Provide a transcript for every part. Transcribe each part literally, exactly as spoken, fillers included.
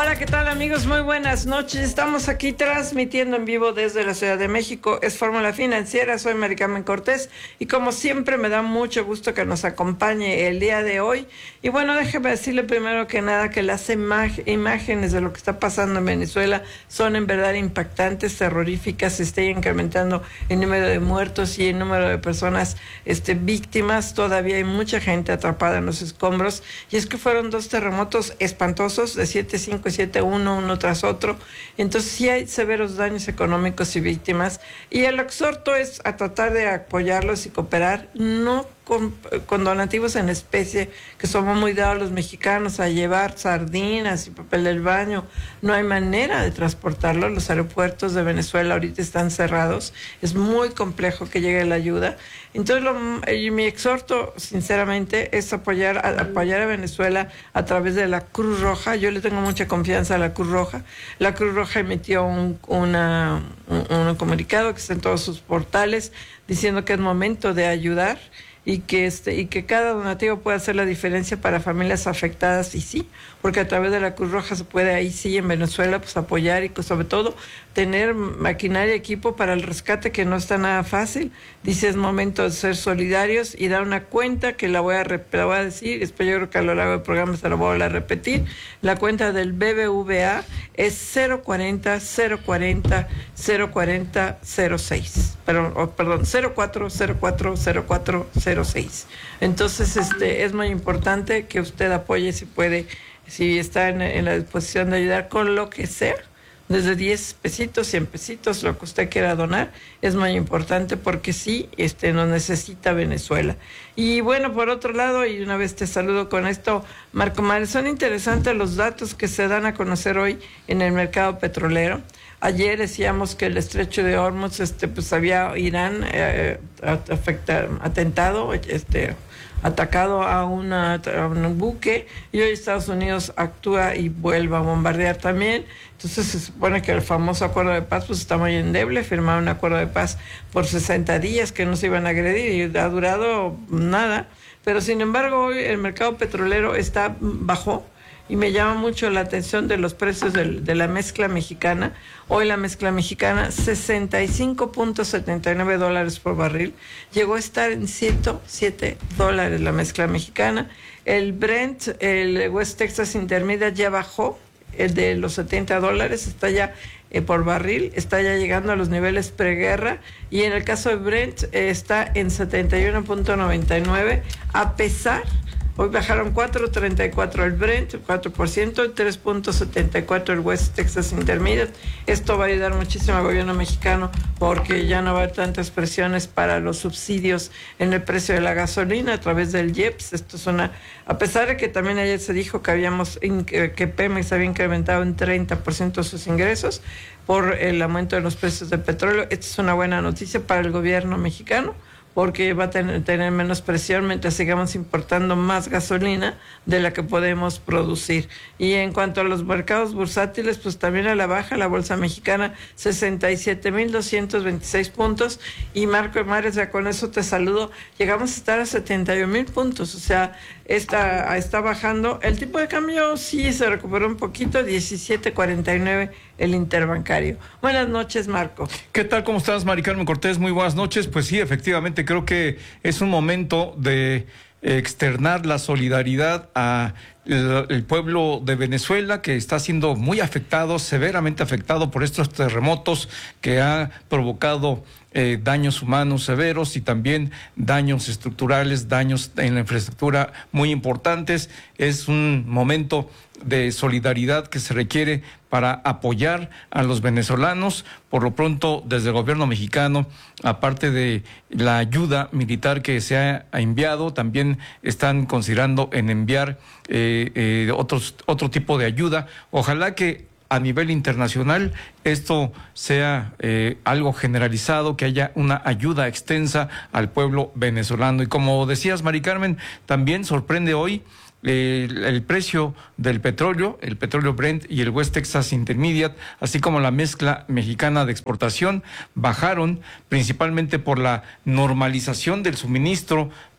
Hola, ¿qué tal amigos? Muy buenas noches. Estamos aquí transmitiendo en vivo desde la Ciudad de México. Es Fórmula Financiera, soy Mari Carmen Cortés y como siempre me da mucho gusto que nos acompañe el día de hoy. Y bueno, déjeme decirle primero que nada que las imag- imágenes de lo que está pasando en Venezuela son en verdad impactantes, terroríficas. Se está incrementando el número de muertos y el número de personas este, víctimas. Todavía hay mucha gente atrapada en los escombros. Y es que fueron dos terremotos espantosos de siete punto cinco y siete punto uno, uno tras otro. Entonces sí hay severos daños económicos y víctimas. Y el exhorto es a tratar de apoyarlos y cooperar, no Con, con donativos en especie, que somos muy dados los mexicanos a llevar sardinas y papel del baño. No hay manera de transportarlo. Los aeropuertos de Venezuela ahorita están cerrados. Es muy complejo que llegue la ayuda. Entonces, lo, mi exhorto, sinceramente, es apoyar a, apoyar a Venezuela a través de la Cruz Roja. Yo le tengo mucha confianza a la Cruz Roja. La Cruz Roja emitió un, una, un, un comunicado que está en todos sus portales diciendo que es momento de ayudar y que este y que cada donativo puede hacer la diferencia para familias afectadas, y sí, porque a través de la Cruz Roja se puede ahí sí en Venezuela pues apoyar y sobre todo tener maquinaria y equipo para el rescate, que no está nada fácil. Dice, es momento de ser solidarios y dar una cuenta que la voy a, la voy a decir, después yo creo que a lo largo del programa se la voy a repetir. La cuenta del B B V A es cero cuarenta, cero cuarenta, cero cuarenta, cero seis. Pero, oh, perdón, cero cuatro cero cuatro cero cuatro cero seis. Entonces, este es muy importante que usted apoye si puede, si está en, en la disposición de ayudar con lo que sea, desde diez pesitos, cien pesitos, lo que usted quiera donar, es muy importante porque sí, este, nos necesita Venezuela. Y bueno, por otro lado, y una vez te saludo con esto, Marco Mares, son interesantes los datos que se dan a conocer hoy en el mercado petrolero. Ayer decíamos que el estrecho de Hormuz, este, pues había Irán eh, afecta, atentado, este, atacado a, una, a un buque, y hoy Estados Unidos actúa y vuelve a bombardear también. Entonces se supone que el famoso acuerdo de paz pues está muy endeble. Firmaron un acuerdo de paz por sesenta días que no se iban a agredir y ha durado nada. Pero sin embargo hoy el mercado petrolero está bajó. Y me llama mucho la atención de los precios de, de la mezcla mexicana. Hoy la mezcla mexicana, sesenta y cinco punto setenta y nueve dólares por barril. Llegó a estar en ciento siete dólares la mezcla mexicana. El Brent, el West Texas Intermediate, ya bajó el de los setenta dólares, está ya eh, por barril, está ya llegando a los niveles preguerra. Y en el caso de Brent eh, está en setenta y uno punto noventa y nueve, a pesar... Hoy bajaron cuatro punto treinta y cuatro el Brent, cuatro por ciento, y tres punto setenta y cuatro el West Texas Intermediate. Esto va a ayudar muchísimo al gobierno mexicano porque ya no va a haber tantas presiones para los subsidios en el precio de la gasolina a través del I E P S. Esto es una, a pesar de que también ayer se dijo que habíamos que Pemex había incrementado en treinta por ciento sus ingresos por el aumento de los precios del petróleo. Esta es una buena noticia para el gobierno mexicano, porque va a tener, tener menos presión mientras sigamos importando más gasolina de la que podemos producir. Y en cuanto a los mercados bursátiles, pues también a la baja, la bolsa mexicana, sesenta y siete mil doscientos veintiséis puntos, y Marco Mares, ya con eso te saludo, llegamos a estar a setenta y un mil puntos, o sea, está, está bajando. El tipo de cambio sí se recuperó un poquito, diecisiete cuarenta y nueve el interbancario. Buenas noches, Marco. ¿Qué tal? ¿Cómo estás, Mari Carmen Cortés? Muy buenas noches. Pues sí, efectivamente, creo que es un momento de externar la solidaridad a el, el pueblo de Venezuela, que está siendo muy afectado, severamente afectado por estos terremotos que ha provocado eh, daños humanos severos y también daños estructurales, daños en la infraestructura muy importantes. Es un momento de solidaridad que se requiere para apoyar a los venezolanos. Por lo pronto, desde el gobierno mexicano, aparte de la ayuda militar que se ha enviado, también están considerando en enviar eh, eh, otros, otro tipo de ayuda. Ojalá que a nivel internacional esto sea eh, algo generalizado, que haya una ayuda extensa al pueblo venezolano. Y como decías, Mari Carmen, también sorprende hoy El, el precio del petróleo, el petróleo Brent y el West Texas Intermediate, así como la mezcla mexicana de exportación, bajaron principalmente por la normalización del suministro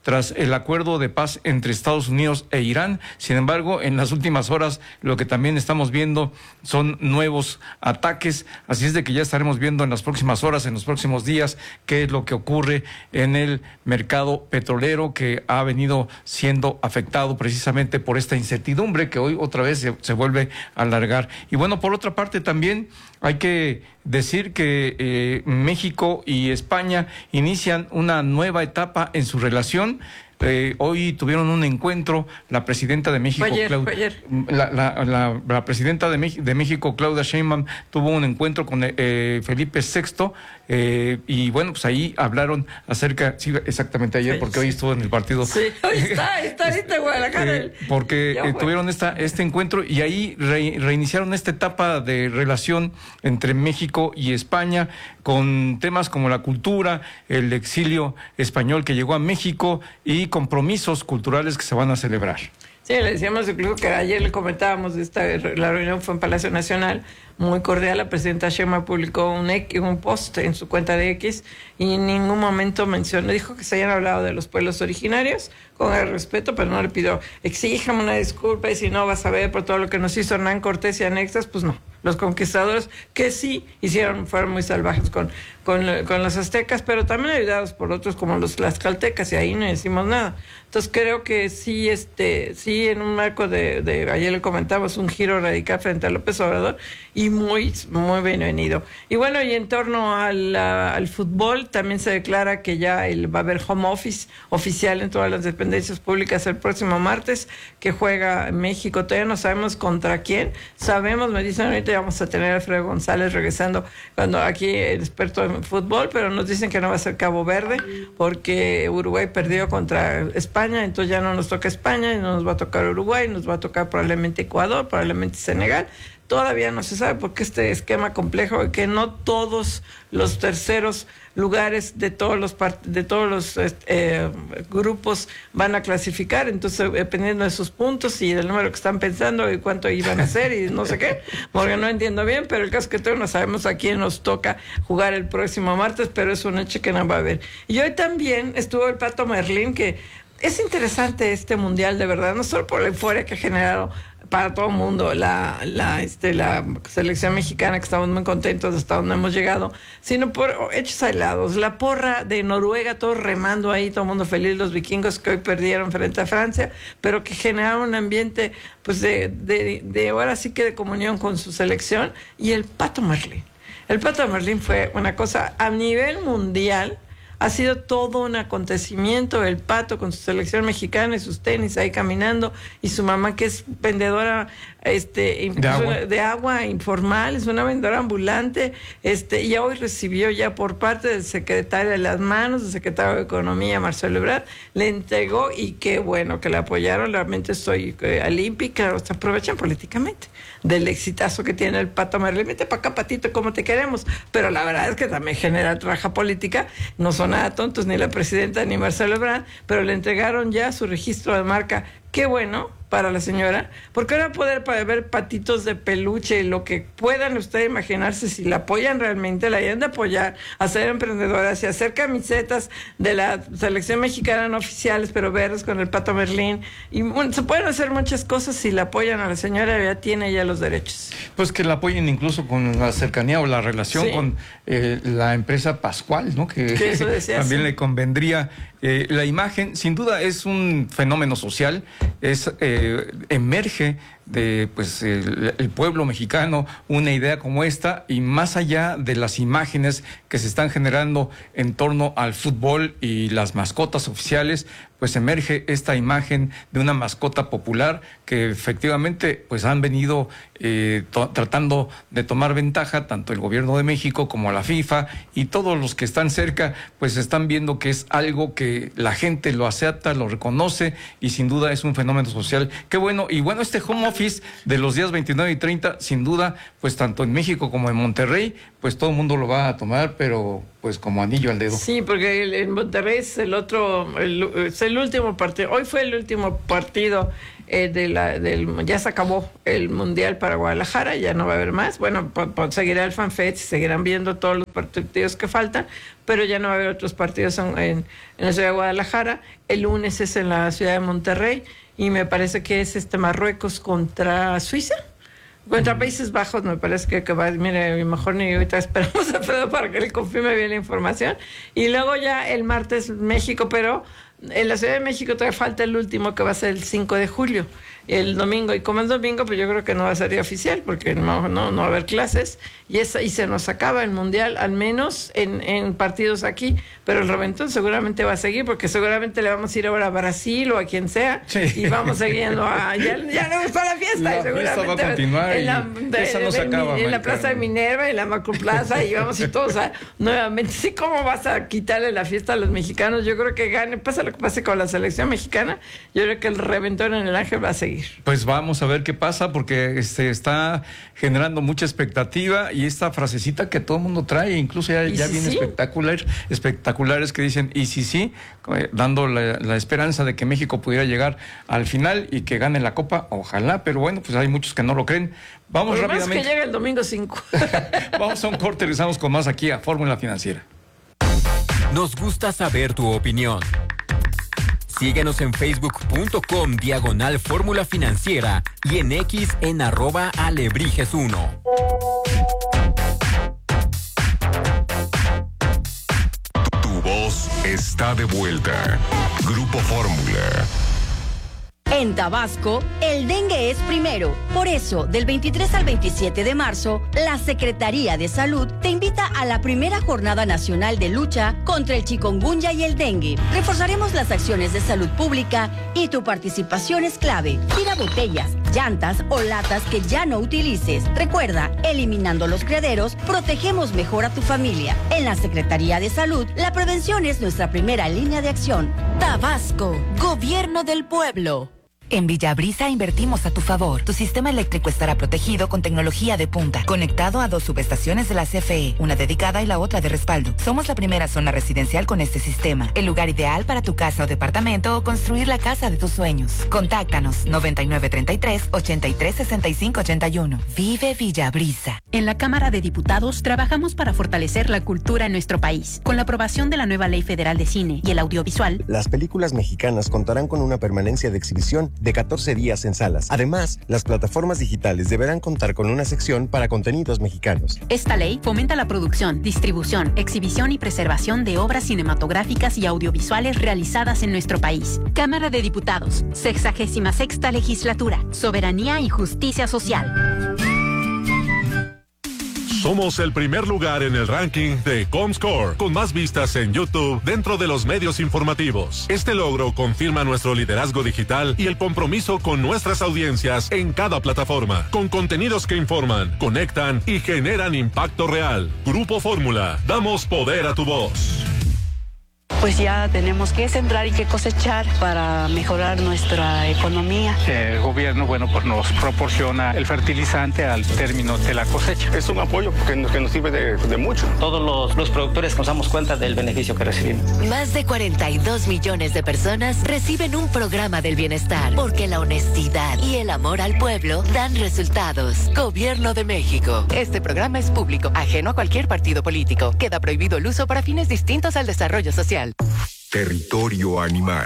tras el acuerdo de paz entre Estados Unidos e Irán. Sin embargo, en las últimas horas lo que también estamos viendo son nuevos ataques, así es de que ya estaremos viendo en las próximas horas, en los próximos días, qué es lo que ocurre en el mercado petrolero, que ha venido siendo afectado precisamente por esta incertidumbre que hoy otra vez se, se vuelve a alargar. Y bueno, por otra parte también hay que decir que eh, México y España inician una nueva etapa en su relación. Eh, hoy tuvieron un encuentro la presidenta de México, fue ayer, Clau- fue ayer. La, la, la, la presidenta de, Mex- de México, Claudia Sheinbaum, tuvo un encuentro con eh, Felipe sexto, eh, y bueno, pues ahí hablaron acerca, sí, exactamente ayer, porque hoy estuvo en el partido. Sí, hoy está, está ahorita en Guadalajara. Eh, porque eh, tuvieron esta, este encuentro y ahí re, reiniciaron esta etapa de relación entre México y España con temas como la cultura, el exilio español que llegó a México y compromisos culturales que se van a celebrar. Sí, le decíamos incluso que ayer le comentábamos, de esta, la reunión fue en Palacio Nacional, muy cordial. La presidenta Sheinbaum publicó un, un post en su cuenta de X y en ningún momento mencionó, dijo que se hayan hablado de los pueblos originarios con el respeto, pero no le pidió, exíjame una disculpa y si no vas a ver por todo lo que nos hizo Hernán Cortés y anexas, pues no. Los conquistadores que sí hicieron, fueron muy salvajes con, con, con los aztecas, pero también ayudados por otros como los tlaxcaltecas, y ahí no decimos nada. Entonces creo que sí, este, sí en un marco de, de ayer le comentamos, un giro radical frente a López Obrador, y muy, muy bienvenido. Y bueno, y en torno al, al fútbol, también se declara que ya el, va a haber home office oficial en todas las dependencias públicas el próximo martes, que juega México. Todavía no sabemos contra quién. Sabemos, me dicen ahorita, vamos a tener a Alfredo González regresando, cuando aquí el experto en fútbol, pero nos dicen que no va a ser Cabo Verde, porque Uruguay perdió contra España, entonces ya no nos toca España, y no nos va a tocar Uruguay, nos va a tocar probablemente Ecuador, probablemente Senegal. Todavía no se sabe porque este esquema complejo de que no todos los terceros lugares de todos los part de todos los eh, grupos van a clasificar, entonces dependiendo de sus puntos y del número que están pensando y cuánto iban a hacer y no sé qué, porque no entiendo bien, pero el caso es que todavía no sabemos a quién nos toca jugar el próximo martes, pero es un hecho que no va a haber. Y hoy también estuvo el Pato Merlín, que es interesante este mundial, de verdad, no solo por la euforia que ha generado para todo el mundo la, la, este, la selección mexicana, que estamos muy contentos hasta donde hemos llegado, sino por hechos aislados. La porra de Noruega, todos remando ahí, todo el mundo feliz, los vikingos que hoy perdieron frente a Francia, pero que generaron un ambiente pues de, de, de ahora sí que de comunión con su selección. Y el Pato Merlín. El Pato Merlín fue una cosa a nivel mundial. Ha sido todo un acontecimiento, el Pato con su selección mexicana y sus tenis ahí caminando, y su mamá que es vendedora este de agua, de agua informal, es una vendedora ambulante, este y hoy recibió ya por parte del secretario de las manos, del secretario de Economía, Marcelo Ebrard, le entregó, y qué bueno que le apoyaron. Realmente estoy eh, olímpica, se aprovechan políticamente del exitazo que tiene el Pato Merlín. Vete para acá, Patito, como te queremos, pero la verdad es que también genera traja política, no son nada tontos ni la presidenta ni Marcelo Ebrard, pero le entregaron ya su registro de marca. Qué bueno para la señora, porque ahora poder para ver patitos de peluche, lo que puedan ustedes imaginarse, si la apoyan realmente, la hayan de apoyar, hacer emprendedoras y hacer camisetas de la selección mexicana no oficiales, pero verdes con el Pato Merlín, y bueno, se pueden hacer muchas cosas si la apoyan a la señora, ya tiene ya los derechos. Pues que la apoyen incluso con la cercanía o la relación sí. con eh, la empresa Pascual, ¿no? Que, que eso decía, también sí. le convendría. Eh, la imagen, sin duda, es un fenómeno social, es eh, emerge de pues el, el pueblo mexicano una idea como esta, y más allá de las imágenes que se están generando en torno al fútbol y las mascotas oficiales, pues emerge esta imagen de una mascota popular que efectivamente pues han venido eh, tratando de tomar ventaja tanto el gobierno de México como la FIFA, y todos los que están cerca pues están viendo que es algo que la gente lo acepta, lo reconoce, y sin duda es un fenómeno social. Qué bueno. Y bueno, este home office FIS de los días veintinueve y treinta, sin duda, pues tanto en México como en Monterrey, pues todo el mundo lo va a tomar, pero pues como anillo al dedo. Sí, porque el, en Monterrey es el otro, el, es el último partido. Hoy fue el último partido eh, de la, del, ya se acabó el Mundial para Guadalajara, ya no va a haber más. Bueno, pues, pues, seguirá el FanFest, seguirán viendo todos los partidos que faltan, pero ya no va a haber otros partidos en, en, en la ciudad de Guadalajara. El lunes es en la ciudad de Monterrey y me parece que es este Marruecos contra Suiza. Contra Países Bajos me parece que, que va, mire, mejor ni ahorita esperamos a Pedro para que le confirme bien la información. Y luego ya el martes México, pero en la Ciudad de México todavía falta el último que va a ser el cinco de julio, el domingo. Y como es domingo, pues yo creo que no va a ser oficial porque no, no, no va a haber clases. Y, esa, y se nos acaba el Mundial, al menos en, en partidos aquí. Pero el reventón seguramente va a seguir porque seguramente le vamos a ir ahora a Brasil o a quien sea. Sí. Y vamos siguiendo a... Ya, ya no es para la fiesta. La y seguramente fiesta va a continuar en la, y de, esa no de, se de, acaba. En la Plaza de Minerva, en la Macroplaza, y vamos y todos a, nuevamente. Sí, ¿cómo vas a quitarle la fiesta a los mexicanos? Yo creo que gane, pasa lo que pase con la selección mexicana, yo creo que el reventón en el Ángel va a seguir. Pues vamos a ver qué pasa, porque este está generando mucha expectativa y esta frasecita que todo el mundo trae, incluso ya, ya si viene sí? espectacular, espectaculares que dicen, y si sí, dando la, la esperanza de que México pudiera llegar al final y que gane la Copa, ojalá, pero bueno, pues hay muchos que no lo creen. Vamos Por rápidamente. Más que llegue el domingo cinco. Vamos a un corte, regresamos con más aquí a Fórmula Financiera. Nos gusta saber tu opinión. Síguenos en facebook.com diagonal Fórmula Financiera y en X en arroba alebrijes uno. Tu voz está de vuelta. Grupo Fórmula. En Tabasco, el dengue es primero. Por eso, del veintitrés al veintisiete de marzo, la Secretaría de Salud te invita a la primera Jornada Nacional de Lucha contra el chikungunya y el dengue. Reforzaremos las acciones de salud pública y tu participación es clave. Tira botellas, llantas o latas que ya no utilices. Recuerda, eliminando los criaderos, protegemos mejor a tu familia. En la Secretaría de Salud, la prevención es nuestra primera línea de acción. Tabasco, Gobierno del Pueblo. En Villabrisa invertimos a tu favor. Tu sistema eléctrico estará protegido con tecnología de punta, conectado a dos subestaciones de la C F E, una dedicada y la otra de respaldo. Somos la primera zona residencial con este sistema, el lugar ideal para tu casa o departamento o construir la casa de tus sueños. Contáctanos noventa y nueve treinta y tres, ochenta y tres sesenta y cinco ochenta y uno. Vive Villabrisa. En la Cámara de Diputados trabajamos para fortalecer la cultura en nuestro país. Con la aprobación de la nueva Ley Federal de Cine y el audiovisual, las películas mexicanas contarán con una permanencia de exhibición de catorce días en salas. Además, las plataformas digitales deberán contar con una sección para contenidos mexicanos. Esta ley fomenta la producción, distribución, exhibición y preservación de obras cinematográficas y audiovisuales realizadas en nuestro país. Cámara de Diputados, sexagésima sexta legislatura, soberanía y justicia social. Somos el primer lugar en el ranking de Comscore, con más vistas en YouTube dentro de los medios informativos. Este logro confirma nuestro liderazgo digital y el compromiso con nuestras audiencias en cada plataforma, con contenidos que informan, conectan y generan impacto real. Grupo Fórmula, damos poder a tu voz. Pues ya tenemos que sembrar y que cosechar para mejorar nuestra economía. El gobierno, bueno, pues nos proporciona el fertilizante al término de la cosecha. Es un apoyo que nos, que nos sirve de, de mucho. Todos los, los productores nos damos cuenta del beneficio que recibimos. Más de cuarenta y dos millones de personas reciben un programa del bienestar, porque la honestidad y el amor al pueblo dan resultados. Gobierno de México. Este programa es público, ajeno a cualquier partido político. Queda prohibido el uso para fines distintos al desarrollo social. Territorio animal.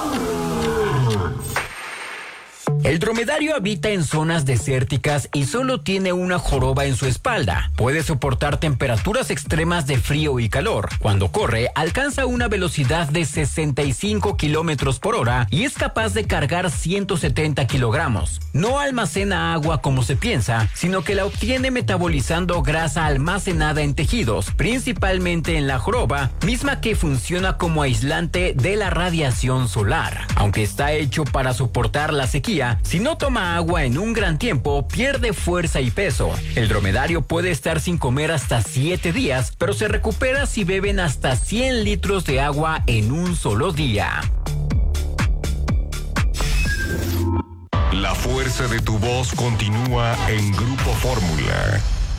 El dromedario habita en zonas desérticas y solo tiene una joroba en su espalda. Puede soportar temperaturas extremas de frío y calor. Cuando corre, alcanza una velocidad de sesenta y cinco kilómetros por hora y es capaz de cargar ciento setenta kilogramos. No almacena agua como se piensa, sino que la obtiene metabolizando grasa almacenada en tejidos, principalmente en la joroba, misma que funciona como aislante de la radiación solar. Aunque está hecho para soportar la sequía, si no toma agua en un gran tiempo, pierde fuerza y peso. El dromedario puede estar sin comer hasta siete días, pero se recupera si beben hasta cien litros de agua en un solo día. La fuerza de tu voz continúa en Grupo Fórmula.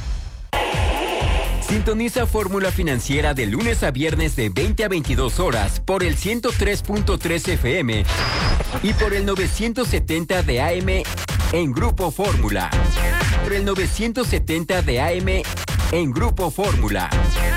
Sintoniza Fórmula Financiera de lunes a viernes de veinte a veintidós horas por el ciento tres punto tres F M y por el novecientos setenta de A M en Grupo Fórmula. Por el novecientos setenta de A M en Grupo Fórmula.